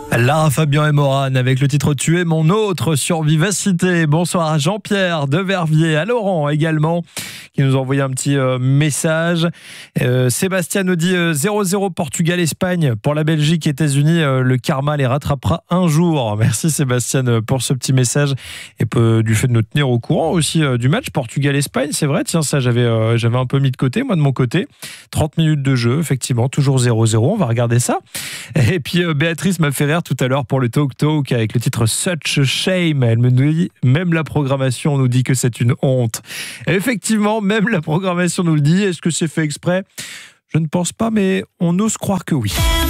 Lara Fabian et Morane avec le titre Tu es mon autre sur Vivacité. Bonsoir à Jean-Pierre de Verviers, à Laurent également qui nous a envoyé un petit message. Sébastien nous dit 0-0 Portugal-Espagne pour la Belgique et États-Unis. Le karma les rattrapera un jour. Merci Sébastien pour ce petit message et du fait de nous tenir au courant aussi du match Portugal-Espagne. C'est vrai, tiens, ça j'avais un peu mis de côté, moi de mon côté. 30 minutes de jeu, effectivement, toujours 0-0. On va regarder ça. Et puis Béatrice m'a fait rire tout à l'heure pour le Talk Talk avec le titre Such a Shame. Elle me dit, même la programmation nous dit que c'est une honte. Et effectivement, même la programmation nous le dit. Est-ce que c'est fait exprès ? Je ne pense pas, mais on ose croire que oui.